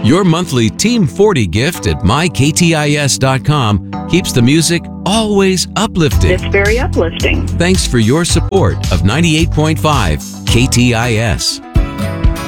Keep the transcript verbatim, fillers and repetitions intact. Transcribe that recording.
Your monthly Team forty gift at my k t i s dot com keeps the music always uplifting. It's very uplifting. Thanks for your support of ninety-eight point five K T I S.